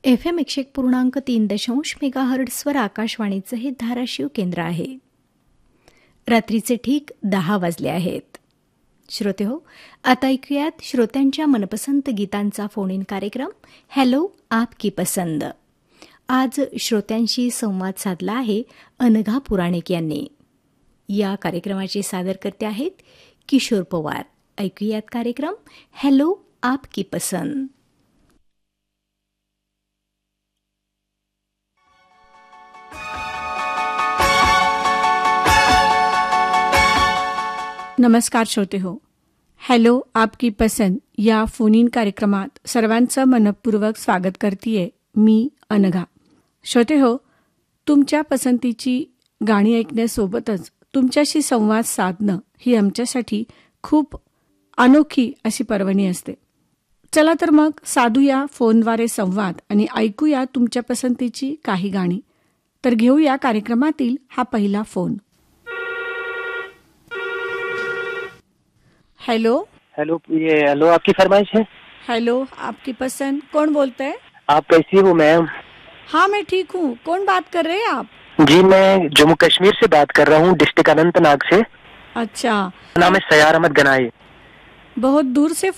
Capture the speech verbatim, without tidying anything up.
F M एकशे एक पूर्णांक तीन दशांश मेगाहर्ट्सवर आकाशवाणीचं हे धाराशिव केंद्र आहे. रात्रीचे ठीक दहा वाजले आहेत. श्रोते हो, आता ऐकूयात श्रोत्यांच्या मनपसंत गीतांचा फोन इन कार्यक्रम हॅलो आपकी पसंद. आज श्रोत्यांशी संवाद साधला आहे अनघा पुराणिक यांनी. या कार्यक्रमाचे सादरकर्ते आहेत किशोर पवार. ऐकूयात कार्यक्रम हॅलो आपकी पसंद. नमस्कार श्रोते हो, हॅलो आपकी पसंद या फोन इन कार्यक्रमात सर्वांचं मनपूर्वक स्वागत करतेय मी अनघा. श्रोते हो, तुमच्या पसंतीची गाणी ऐकण्यासोबतच तुमच्याशी संवाद साधणं ही आमच्यासाठी खूप अनोखी अशी पर्वणी असते. चला तर मग साधूया फोनद्वारे संवाद आणि ऐकूया तुमच्या पसंतीची काही गाणी. तर घेऊया कार्यक्रमातील हा पहिला फोन. हेलो हेलो ये हेलो आपकी फरमाइश है. हेलो आपकी पसंद, कौन बोलते हैं? आप कैसी हो मैम? हाँ मैं ठीक हूँ. कौन बात कर रहे हैं आप? जी मैं जम्मू कश्मीर से बात कर रहा हूँ, डिस्ट्रिक्ट अनंतनाग से. अच्छा, नाम है सयार अहमद गनाई. बहुत दूर से